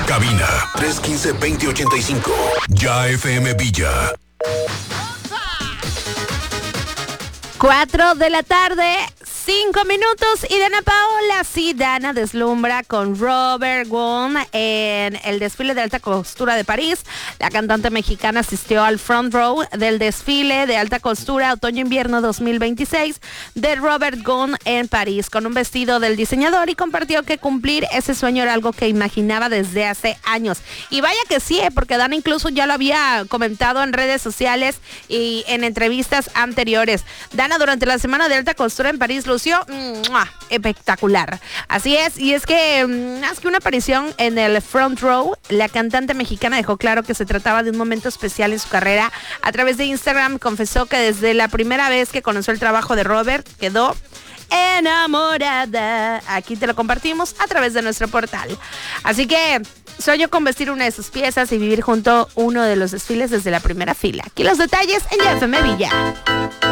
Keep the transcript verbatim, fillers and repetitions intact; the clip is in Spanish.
Cabina tres uno cinco, dos cero ocho cinco. Ya F M Villa. Cuatro de la tarde, cinco minutos, y Dana Paola, sí, Dana deslumbra con Robert Gone en el desfile de alta costura de París. La cantante mexicana asistió al front row del desfile de alta costura otoño-invierno dos mil veintiséis de Robert Gone en París, con un vestido del diseñador, y compartió que cumplir ese sueño era algo que imaginaba desde hace años. Y vaya que sí, ¿eh? Porque Dana incluso ya lo había comentado en redes sociales y en entrevistas anteriores. Dana durante la semana de alta costura en París lució ¡mua! Espectacular. Así es, y es que más que una aparición en el front row, la cantante mexicana dejó claro que se trataba de un momento especial en su carrera. A través de Instagram confesó que desde la primera vez que conoció el trabajo de Robert quedó enamorada. Aquí te lo compartimos a través de nuestro portal. Así que sueño con vestir una de sus piezas y vivir junto a uno de los desfiles desde la primera fila. Aquí los detalles en Ya F M Villa.